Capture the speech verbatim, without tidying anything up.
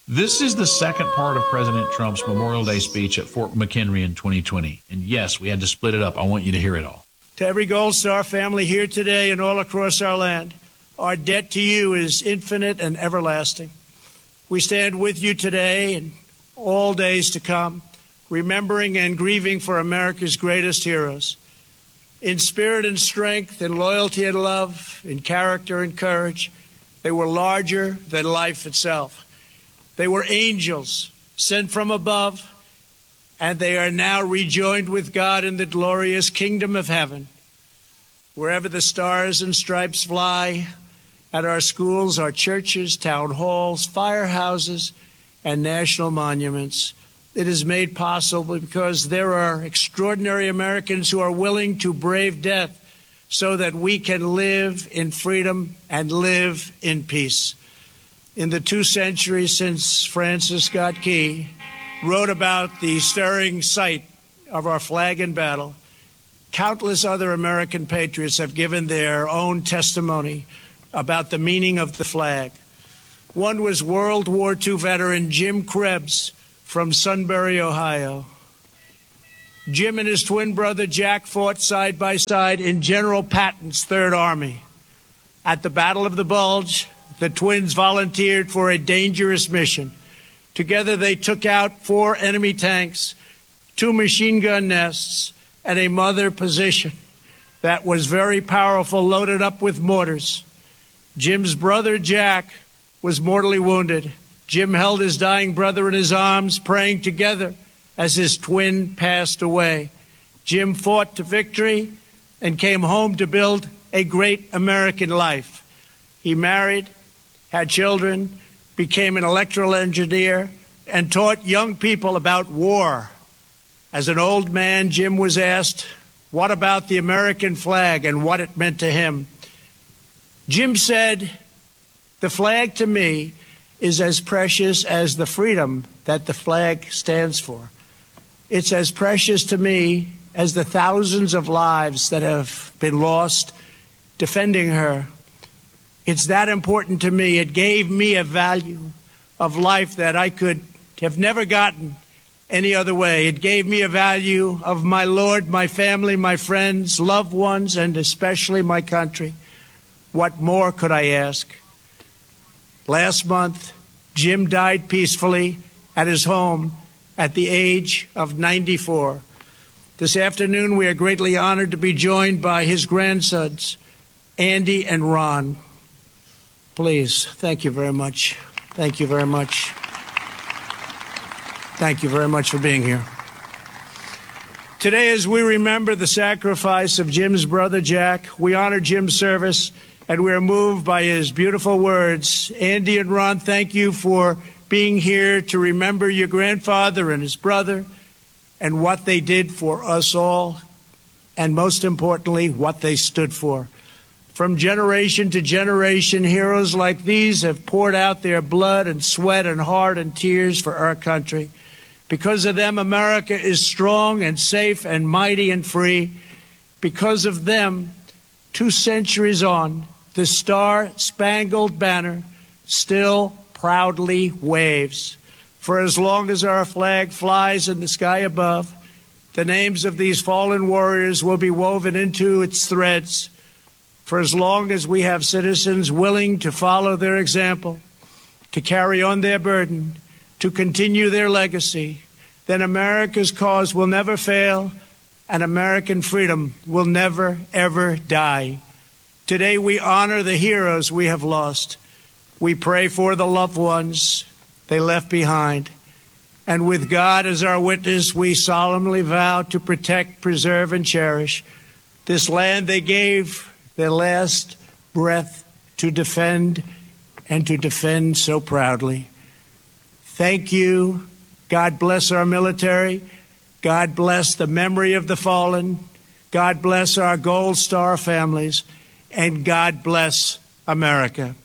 This is the second part of President Trump's Memorial Day speech at Fort McHenry in twenty twenty. And yes, we had to split it up. I want you to hear it all. To every Gold Star family here today and all across our land, our debt to you is infinite and everlasting. We stand with you today and all days to come, remembering and grieving for America's greatest heroes. In spirit and strength, in loyalty and love, in character and courage, they were larger than life itself. They were angels sent from above, and they are now rejoined with God in the glorious kingdom of heaven. Wherever the stars and stripes fly, at our schools, our churches, town halls, firehouses, and national monuments, it is made possible because there are extraordinary Americans who are willing to brave death so that we can live in freedom and live in peace. In the two centuries since Francis Scott Key wrote about the stirring sight of our flag in battle, countless other American patriots have given their own testimony about the meaning of the flag. One was World War Two veteran Jim Krebs from Sunbury, Ohio. Jim and his twin brother Jack fought side by side in General Patton's Third Army. At the Battle of the Bulge, the twins volunteered for a dangerous mission. Together they took out four enemy tanks, two machine gun nests, and a mother position that was very powerful, loaded up with mortars. Jim's brother Jack was mortally wounded. Jim held his dying brother in his arms, praying together as his twin passed away. Jim fought to victory and came home to build a great American life. He married, had children, became an electrical engineer, and taught young people about war. As an old man, Jim was asked, what about the American flag and what it meant to him? Jim said, the flag to me is as precious as the freedom that the flag stands for. It's as precious to me as the thousands of lives that have been lost defending her. It's that important to me. It gave me a value of life that I could have never gotten any other way. It gave me a value of my Lord, my family, my friends, loved ones, and especially my country. What more could I ask? Last month, Jim died peacefully at his home at the age of ninety-four. This afternoon, we are greatly honored to be joined by his grandsons, Andy and Ron. Please, thank you very much. Thank you very much. Thank you very much for being here. Today, as we remember the sacrifice of Jim's brother Jack, we honor Jim's service, and we are moved by his beautiful words. Andy and Ron, thank you for being here to remember your grandfather and his brother and what they did for us all, and most importantly, what they stood for. From generation to generation, heroes like these have poured out their blood and sweat and heart and tears for our country. Because of them, America is strong and safe and mighty and free. Because of them, two centuries on, the Star-Spangled Banner still proudly waves. For as long as our flag flies in the sky above, the names of these fallen warriors will be woven into its threads. For as long as we have citizens willing to follow their example, to carry on their burden, to continue their legacy, then America's cause will never fail and American freedom will never, ever die. Today we honor the heroes we have lost. We pray for the loved ones they left behind. And with God as our witness, we solemnly vow to protect, preserve, and cherish this land they gave their last breath to defend, and to defend so proudly. Thank you. God bless our military. God bless the memory of the fallen. God bless our Gold Star families. And God bless America.